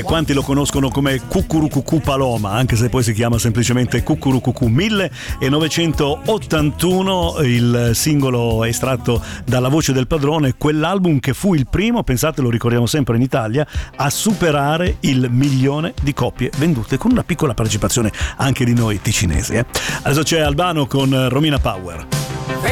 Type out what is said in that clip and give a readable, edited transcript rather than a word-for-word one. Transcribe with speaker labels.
Speaker 1: quanti lo conoscono come Cucurucucù Paloma, anche se poi si chiama semplicemente Cucurucucù. 1981 il singolo estratto dalla voce del padrone, quell'album che fu il primo, pensate, lo ricordiamo sempre in Italia, a superare il 1.000.000 di copie vendute, con una piccola partecipazione anche di noi ticinesi. Adesso c'è Albano con Romina Power.